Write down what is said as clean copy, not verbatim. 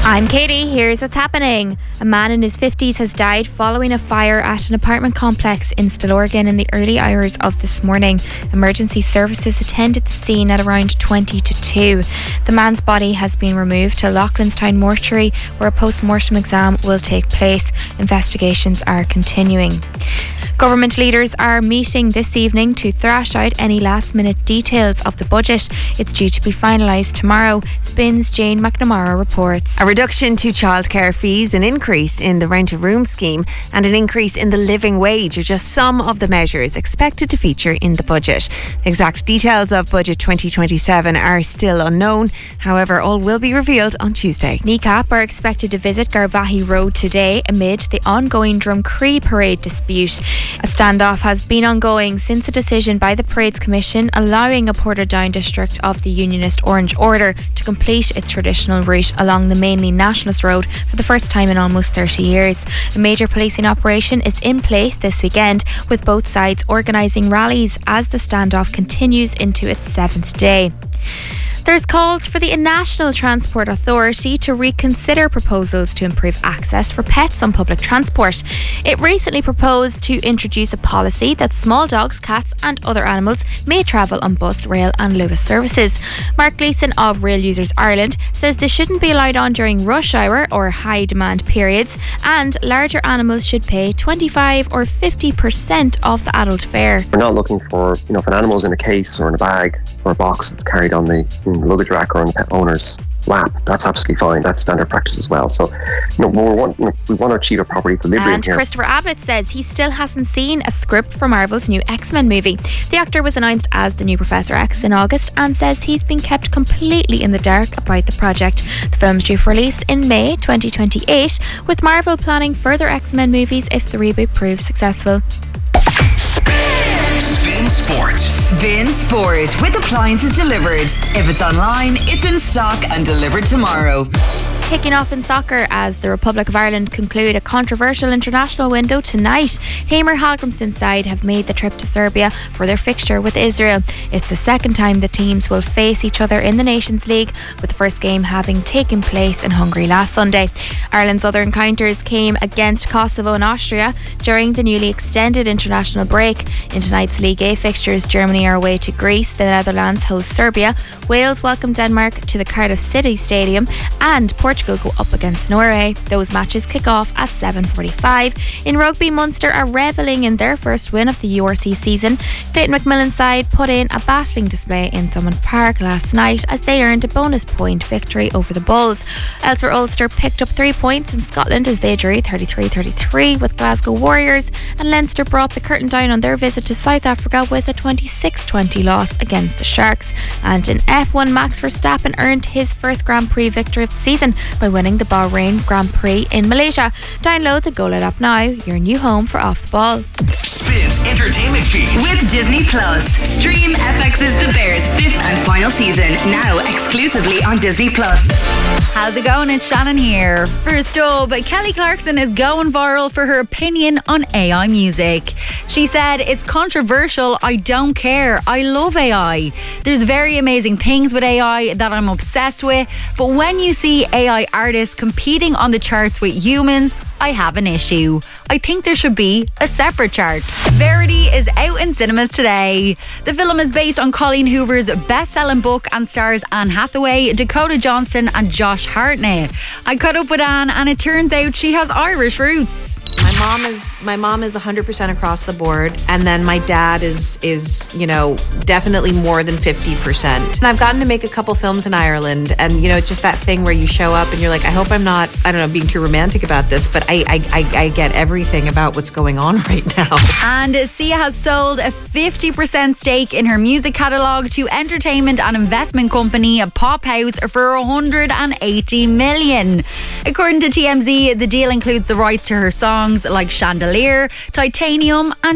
I'm Katie. Here's what's happening. A man in his 50s has died following a fire at an apartment complex in Stillorgan in the early hours of this morning. Emergency services attended the scene at around 20 to 2. The man's body has been removed to Loughlinstown mortuary, where a post-mortem exam will take place. Investigations are continuing. Government leaders are meeting this evening to thrash out any last-minute details of the budget. It's due to be finalised tomorrow. Spin's Jane McNamara reports. A reduction to childcare fees, an increase in the rent-a-room scheme and an increase in the living wage are just some of the measures expected to feature in the budget. Exact details of Budget 2027 are still unknown. However, all will be revealed on Tuesday. NECAP are expected to visit Garvaghey Road today amid the ongoing Drumcree parade dispute. A standoff has been ongoing since a decision by the Parades Commission allowing a Portadown district of the Unionist Orange Order to complete its traditional route along the mainly nationalist road for the first time in almost 30 years. A major policing operation is in place this weekend, with both sides organising rallies as the standoff continues into its 7th day. There's calls for the National Transport Authority to reconsider proposals to improve access for pets on public transport. It recently proposed to introduce a policy that small dogs, cats and other animals may travel on bus, rail and Luas services. Mark Gleeson of Rail Users Ireland says this shouldn't be allowed on during rush hour or high demand periods, and larger animals should pay 25 or 50% of the adult fare. We're not looking for, if an animal's in a case or in a bag or a box that's carried on the luggage rack or on the pet owner's lap, that's absolutely fine. That's standard practice as well. So, we want our cheaper property delivery and here. Christopher Abbott says he still hasn't seen a script for Marvel's new X-Men movie. The actor was announced as the new Professor X in August and says he's been kept completely in the dark about the project. The film's due for release in May 2028, with Marvel planning further X-Men movies if the reboot proves successful. Spin Sport. Spin Sport with appliances delivered. If it's online, it's in stock and delivered tomorrow. Kicking off in soccer as the Republic of Ireland conclude a controversial international window tonight. Heimir Hallgrímsson's side have made the trip to Serbia for their fixture with Israel. It's the second time the teams will face each other in the Nations League, with the first game having taken place in Hungary last Sunday. Ireland's other encounters came against Kosovo and Austria during the newly extended international break. In tonight's League A fixtures, Germany are away to Greece, the Netherlands host Serbia, Wales welcome Denmark to the Cardiff City Stadium, and Portugal go up against Norway. Those matches kick off at 7:45. In rugby, Munster are revelling in their first win of the URC season. Clayton McMillan's side put in a battling display in Thomond Park last night as they earned a bonus point victory over the Bulls. Elsewhere, Ulster picked up 3 points in Scotland as they drew 33-33 with Glasgow Warriors, and Leinster brought the curtain down on their visit to South Africa with a 26-20 loss against the Sharks. And in F1, Max Verstappen earned his first Grand Prix victory of the season by winning the Bahrain Grand Prix in Malaysia. Download the GoLed app now, your new home for Off the Ball. Spin's entertainment feed with Disney Plus. Stream FX's The Bears' 5th and final season, now exclusively on Disney Plus. How's it going? It's Shannon here. First up, Kelly Clarkson is going viral for her opinion on AI music. She said, "It's controversial. I don't care. I love AI. There's very amazing things with AI that I'm obsessed with. But when you see AI artists competing on the charts with humans, I have an issue. I think there should be a separate chart." Verity is out in cinemas today. The film is based on Colleen Hoover's best-selling book and stars Anne Hathaway, Dakota Johnson and Josh Hartnett. I caught up with Anne and it turns out she has Irish roots. My mom is 100% across the board, and then my dad is definitely more than 50%. And I've gotten to make a couple films in Ireland, and it's just that thing where you show up and you're like, I hope I'm not, being too romantic about this, but I get everything about what's going on right now. And Sia has sold a 50% stake in her music catalogue to entertainment and investment company Pop House for 180 million. According to TMZ, the deal includes the rights to her songs like Chandelier, Titanium and